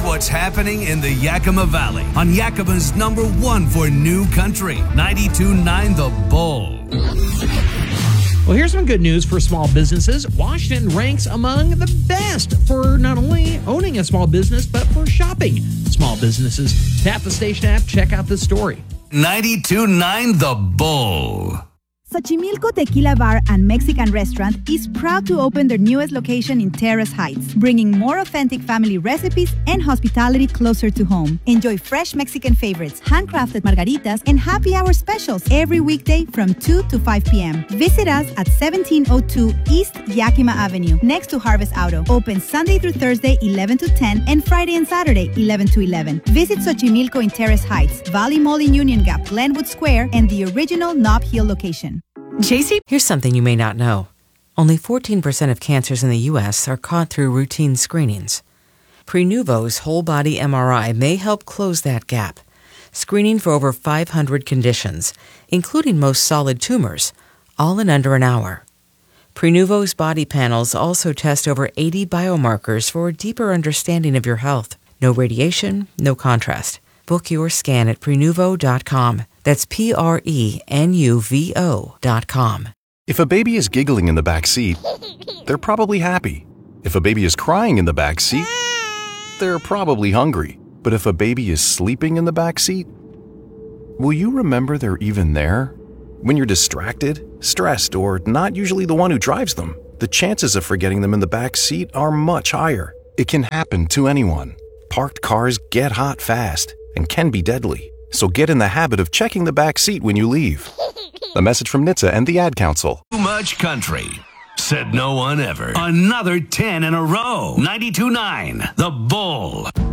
what's happening in the Yakima Valley on Yakima's #1 for new country, 92.9 The Bull. Well, here's some good news for small businesses. Washington ranks among the best for not only owning a small business, but for shopping small businesses. Tap the station app, check out this story. 92.9 The Bull. Xochimilco Tequila Bar and Mexican Restaurant is proud to open their newest location in Terrace Heights, bringing more authentic family recipes and hospitality closer to home. Enjoy fresh Mexican favorites, handcrafted margaritas, and happy hour specials every weekday from 2 to 5 p.m. Visit us at 1702 East Yakima Avenue, next to Harvest Auto. Open Sunday through Thursday, 11 to 10, and Friday and Saturday, 11 to 11. Visit Xochimilco in Terrace Heights, Valley Mall in Union Gap, Glenwood Square, and the original Nob Hill location. JC, here's something you may not know. Only 14% of cancers in the U.S. are caught through routine screenings. Prenuvo's whole-body MRI may help close that gap, screening for over 500 conditions, including most solid tumors, all in under an hour. Prenuvo's body panels also test over 80 biomarkers for a deeper understanding of your health. No radiation, no contrast. Book your scan at Prenuvo.com. That's Prenuvo.com. If a baby is giggling in the back seat, they're probably happy. If a baby is crying in the back seat, they're probably hungry. But if a baby is sleeping in the back seat, will you remember they're even there? When you're distracted, stressed, or not usually the one who drives them, the chances of forgetting them in the back seat are much higher. It can happen to anyone. Parked cars get hot fast and can be deadly. So get in the habit of checking the back seat when you leave. A message from NHTSA and the Ad Council. Too much country. Said no one ever. Another 10 in a row. 92.9 The Bull.